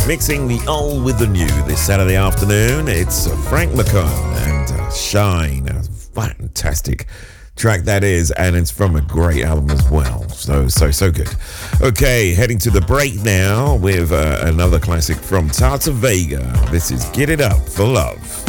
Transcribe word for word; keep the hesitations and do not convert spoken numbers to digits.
Mixing the old with the new this Saturday afternoon. It's Frank McComb and uh, Shine. A fantastic track that is, and it's from a great album as well. So, so, so good. Okay, heading to the break now with uh, another classic from Tata Vega. This is Get It Up for Love.